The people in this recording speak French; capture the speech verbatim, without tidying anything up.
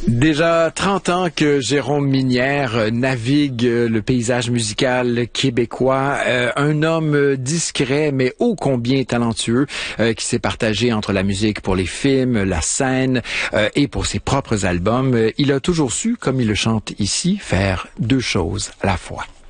Déjà trente ans que Jérôme Minière navigue le paysage musical québécois. Euh, un homme discret mais ô combien talentueux euh, qui s'est partagé entre la musique pour les films, la scène euh, et pour ses propres albums. Il a toujours su, comme il le chante ici, faire deux choses à la fois.